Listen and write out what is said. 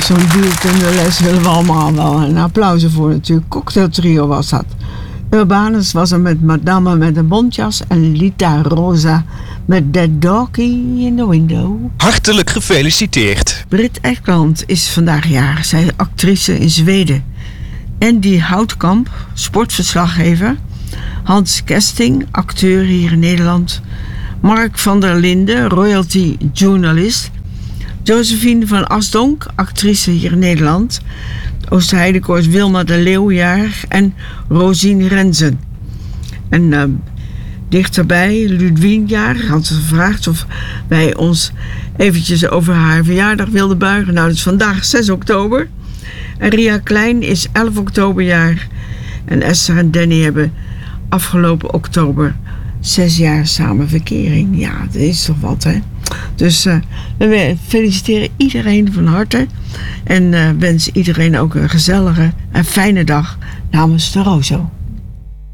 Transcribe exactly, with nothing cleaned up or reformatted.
zo'n duurkundeles willen we allemaal wel een applaus voor natuurlijk. Cocktailtrio was dat. Urbanus was er met Madame met een bontjas en Lita Rosa met That Doggy in the Window. Hartelijk gefeliciteerd. Britt Ekland is vandaag jarig. Zij is actrice in Zweden. Andy Houtkamp, sportverslaggever. Hans Kesting, acteur hier in Nederland. Mark van der Linden, royalty journalist. Josephine van Asdonk, actrice hier in Nederland. Oosterheidekoors Wilma de Leeuwjaar en Rosine Renzen. En uh, dichterbij, Ludwien-jaar, had ze gevraagd of wij ons eventjes over haar verjaardag wilden buigen. Nou, dat is vandaag zes oktober. En Ria Klein is elf oktober jaar. En Esther en Danny hebben afgelopen oktober zes jaar samen verkering. Ja, dat is toch wat, hè? Dus uh, we feliciteren iedereen van harte. En uh, wensen iedereen ook een gezellige en fijne dag namens de Rozo.